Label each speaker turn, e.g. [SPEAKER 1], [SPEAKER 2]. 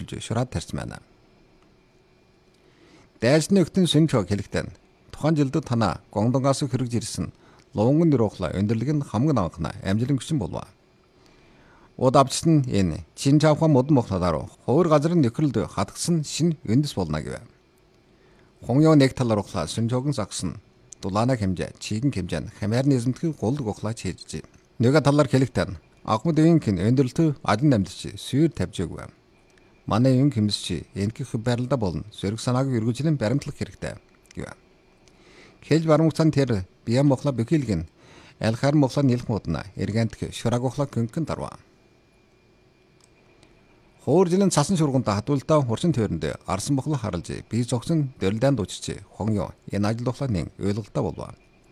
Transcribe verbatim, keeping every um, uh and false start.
[SPEAKER 1] хөдөлж шураад тарьсан байна. Дайсны өгтөн сүнчог хэлэхдээ тухайн жилд танаа гонгдонгоос хэрэгж ирсэн луунган нэрохла өндөрлөг нь хамгийн анхна амжилан гүшин болов. Удавчс нь энэ чин чавхан модон мохлоор хуур газрын нөхрөлд хатгсан шин өндөс болно гэв. Хоньёо нэг талаар ухлаа сүнчогон загсан дулаана хэмжээ чигэн хэмжээ хамаарны эзэмтгэл голд ухлаач хийж. Нэг талаар хэлэхдээ агмад өвинхэн өндөрлөлтөө адин амьдч сүйр тавьжээгүй. Манай юм хэмсчи энхих байралда болно. Сөрөг санааг эргүүлжлэн баримтлах хэрэгтэй гэв. Хэл бармуцан тэр биям мохла бөхилгэн алхаар мохла нэлх модна эргэнтх шураг ухла көнгөн дарва. Хууржилэн цасан шургуунта хатуултаа хурчин төрөндөө арсан бохлоо харалж бие зогсон дөрлөдөн дуучч хоньёо энэ ажил ухлаа нэг ойлголтоо болов.